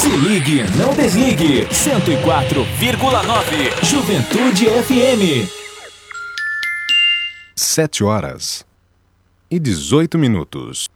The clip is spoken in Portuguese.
Se ligue, não desligue. 104,9 Juventude FM. 7h18.